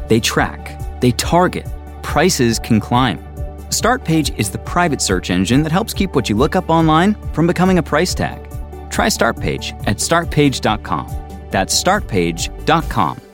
They track, they target, prices can climb. Startpage is the private search engine that helps keep what you look up online from becoming a price tag. Try Startpage at startpage.com. That's startpage.com.